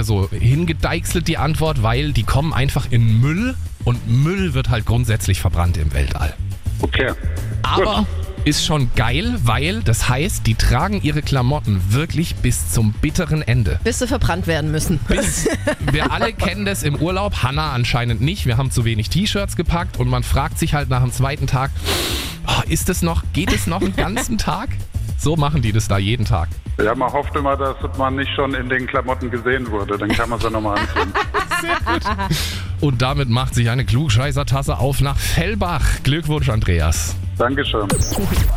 mehr so hingedeichselt, die Antwort, weil die kommen einfach in Müll und Müll wird halt grundsätzlich verbrannt im Weltall. Okay. Aber ist schon geil, weil das heißt, die tragen ihre Klamotten wirklich bis zum bitteren Ende. Bis sie verbrannt werden müssen. Wir alle kennen das im Urlaub, Hannah anscheinend nicht. Wir haben zu wenig T-Shirts gepackt und man fragt sich halt nach dem zweiten Tag, geht es noch einen ganzen Tag? So machen die das da jeden Tag. Ja, man hofft immer, dass man nicht schon in den Klamotten gesehen wurde. Dann kann man sie nochmal anziehen. Sehr gut. Und damit macht sich eine Klugscheißer-Tasse auf nach Fellbach. Glückwunsch, Andreas. Dankeschön.